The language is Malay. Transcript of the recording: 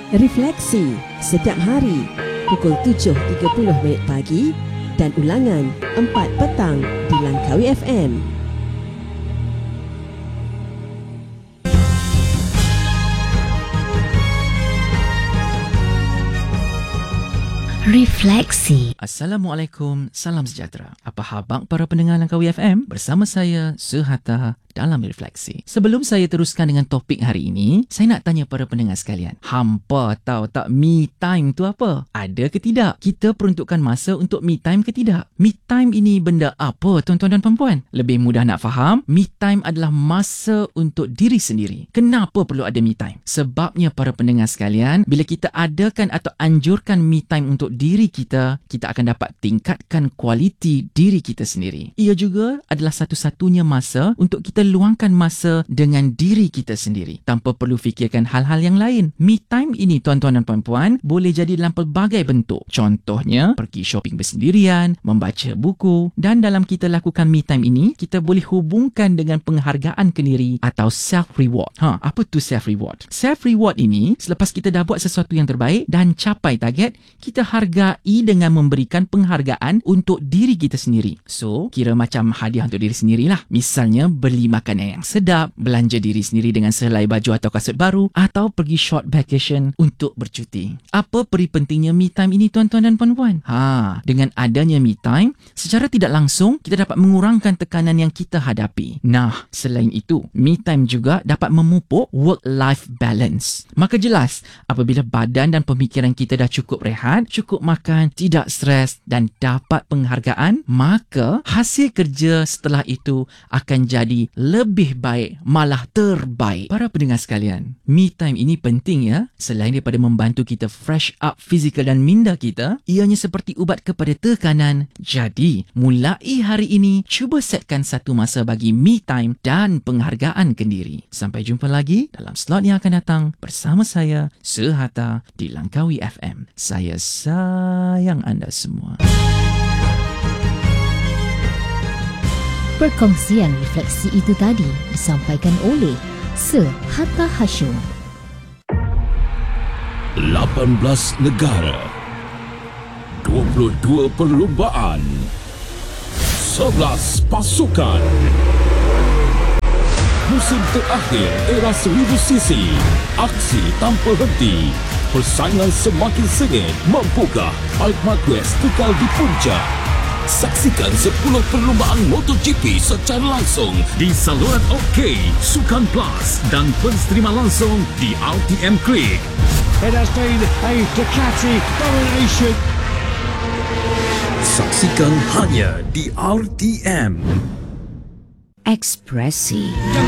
Refleksi setiap hari pukul 7.30 pagi dan ulangan 4 petang di Langkawi FM. Refleksi. Assalamualaikum, salam sejahtera. Apa khabar para pendengar Langkawi FM? Bersama saya, Suhata, dalam Refleksi. Sebelum saya teruskan dengan topik hari ini, saya nak tanya para pendengar sekalian. Hampa tahu tak me time tu apa? Ada ke tidak? Kita peruntukkan masa untuk me time ke tidak? Me time ini benda apa, tuan-tuan dan puan-puan? Lebih mudah nak faham, me time adalah masa untuk diri sendiri. Kenapa perlu ada me time? Sebabnya para pendengar sekalian, bila kita adakan atau anjurkan me time untuk diri kita, kita akan dapat tingkatkan kualiti diri kita sendiri. Ia juga adalah satu-satunya masa untuk kita luangkan masa dengan diri kita sendiri tanpa perlu fikirkan hal-hal yang lain. Me time ini, tuan-tuan dan puan-puan, boleh jadi dalam pelbagai bentuk. Contohnya, pergi shopping bersendirian, membaca buku, dan dalam kita lakukan me time ini, kita boleh hubungkan dengan penghargaan kendiri atau self-reward. Apa tu self-reward? Self-reward ini, selepas kita dah buat sesuatu yang terbaik dan capai target, kita hargai dengan memberikan penghargaan untuk diri kita sendiri. So, kira macam hadiah untuk diri sendirilah. Misalnya, beli makanan yang sedap, belanja diri sendiri dengan sehelai baju atau kasut baru, atau pergi short vacation untuk bercuti. Apa peri pentingnya me time ini, tuan-tuan dan puan-puan? Dengan adanya me time, secara tidak langsung, kita dapat mengurangkan tekanan yang kita hadapi. Nah, selain itu, me time juga dapat memupuk work-life balance. Maka jelas, apabila badan dan pemikiran kita dah cukup rehat, cukup makan, tidak stres dan dapat penghargaan, maka hasil kerja setelah itu akan jadi lebih baik, malah terbaik. Para pendengar sekalian, me time ini penting ya. Selain daripada membantu kita fresh up fizikal dan minda kita, ianya seperti ubat kepada tekanan. Jadi, mulai hari ini, cuba setkan satu masa bagi me time dan penghargaan kendiri. Sampai jumpa lagi dalam slot yang akan datang bersama saya, Suhata, di Langkawi FM. Saya sayang anda semua. Perkongsian refleksi itu tadi disampaikan oleh Suhata Hashim. 18 negara, 22 perlumbaan, 11 pasukan. Musim terakhir era 1000 cc, aksi tanpa henti. Persaingan semakin sengit. Mampukah Marc Marquez kekal di puncak? Saksikan 10 perlumbaan MotoGP secara langsung di saluran OK, Sukan Plus dan pensterima langsung di RTM Click. It has been a Ducati domination. Saksikan hanya di RTM. Ekspresi.